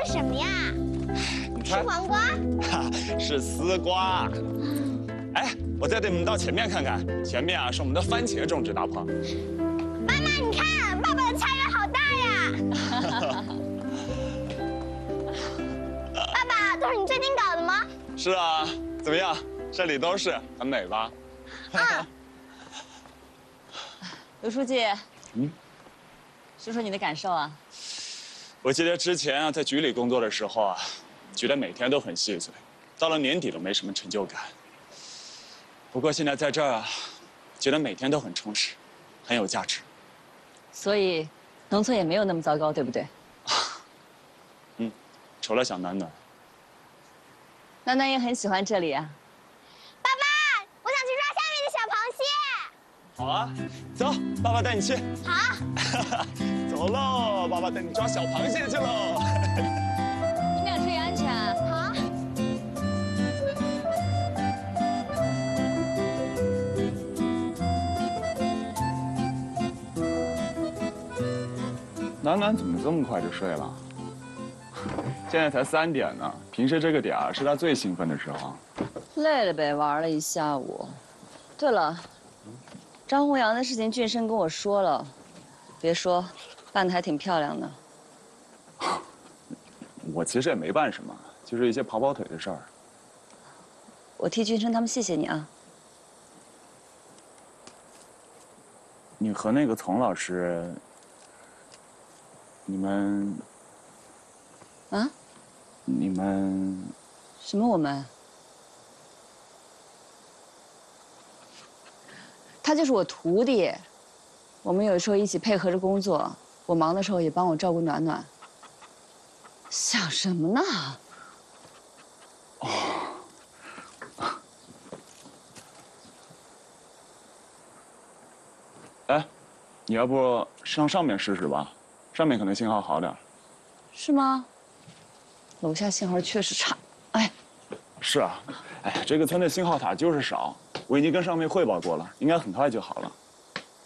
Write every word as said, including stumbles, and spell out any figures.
是什么呀？是黄瓜？ 哈，是丝瓜。哎，我带你们到前面看看，前面啊是我们的番茄种植大棚。 妈妈，你看，爸爸的菜园好大呀！爸爸，都是你最近搞的吗？ 是啊，怎么样？这里都是，很美吧？ 啊。 刘书记，嗯，说说你的感受啊。 我记得之前啊，在局里工作的时候啊，觉得每天都很细碎，到了年底都没什么成就感。不过现在在这儿啊，觉得每天都很充实，很有价值。 所以，农村也没有那么糟糕，对不对？ 嗯，除了小暖暖。 暖暖也很喜欢这里啊。 爸爸，我想去抓下面的小螃蟹。 好啊，走，爸爸带你去。 好。 走喽，爸爸带你抓小螃蟹去喽。 你们俩注意安全啊。 好。 暖暖怎么这么快就睡了？现在才三点呢，平时这个点儿是他最兴奋的时候。 累了呗，玩了一下午。对了，张弘阳的事情，俊生跟我说了，别说，办得还挺漂亮的。 我其实也没办什么，就是一些跑跑腿的事儿。 我替俊生他们谢谢你啊。 你和那个丛老师，你们， 啊？ 你们什么我们？他就是我徒弟，我们有时候一起配合着工作，我忙的时候也帮我照顾暖暖。想什么呢？ 哦。哎，你要不上上面试试吧，上面可能信号好点。 是吗？楼下信号确实差。哎。 是啊，哎，这个村的信号塔就是少，我已经跟上面汇报过了，应该很快就好了。